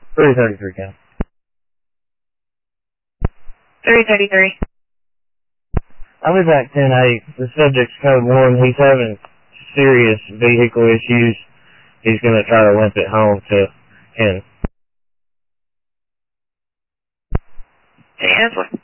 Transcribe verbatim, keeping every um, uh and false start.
three thirty-three, Ken. three thirty-three. I'll be back ten eight. The subject's code one. He's having serious vehicle issues. He's going to try to limp it home to Ken. Hey, Answer.